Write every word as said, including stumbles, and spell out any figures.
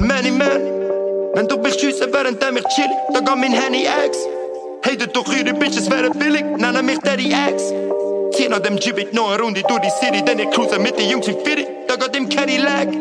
Many Man. Wenn du mich schiessen, während ich chill, da geht mein Handy X. Hatet doch eure Bitches, wären billig, nennen mich Daddy X. Zieh nach dem Gibbet noch eine Runde durch die City, denn ich cruise mit den Jungs in Fitty, da geht im Cadillac.